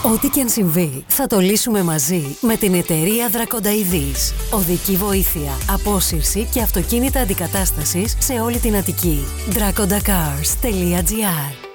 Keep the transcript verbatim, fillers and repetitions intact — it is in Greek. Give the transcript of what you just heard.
Ό,τι και αν συμβεί, θα το λύσουμε μαζί με την εταιρεία Δρακονταειδής. Οδική βοήθεια, απόσυρση και αυτοκίνητα αντικατάστασης σε όλη την Αττική. Draconda cars τελεία gr